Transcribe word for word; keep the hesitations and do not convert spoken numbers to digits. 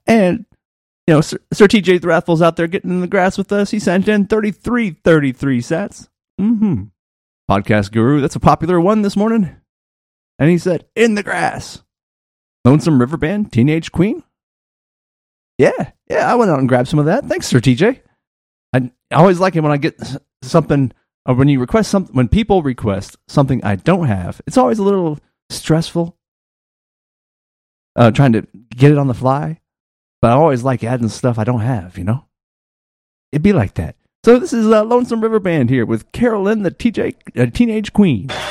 And, you know, Sir, Sir T J Thrathful's out there getting in the grass with us. He sent in thirty-three thirty-three sets. Mm-hmm. Podcast Guru, that's a popular one this morning. And he said, in the grass. Lonesome River Band, Teenage Queen. Yeah, yeah, I went out and grabbed some of that. Thanks, Sir T J. I always like it when I get something, or when you request something, when people request something I don't have. It's always a little stressful, uh, trying to get it on the fly. But I always like adding stuff I don't have, you know? It'd be like that. So this is uh, Lonesome River Band here with Carolyn, the T J, uh, Teenage Queen.